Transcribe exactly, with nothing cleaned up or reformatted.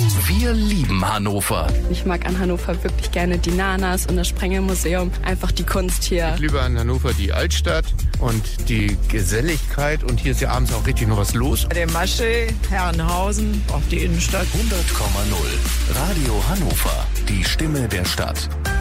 Wir lieben Hannover. Ich mag an Hannover wirklich gerne die Nanas und das Sprengelmuseum. Einfach die Kunst hier. Ich liebe an Hannover die Altstadt und die Geselligkeit. Und hier ist ja abends auch richtig noch was los. Der Masche, Herrenhausen, auch die Innenstadt. hundert Komma null. Radio Hannover. Die Stimme der Stadt.